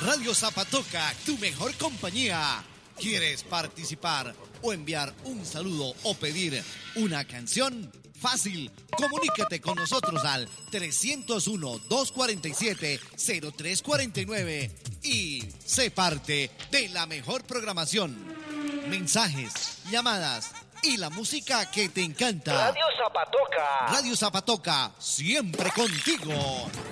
Radio Zapatoca, tu mejor compañía. ¿Quieres participar o enviar un saludo o pedir una canción? Fácil, comunícate con nosotros al 301-247-0349 y sé parte de la mejor programación. Mensajes, llamadas y la música que te encanta. Radio Zapatoca. Radio Zapatoca, siempre contigo.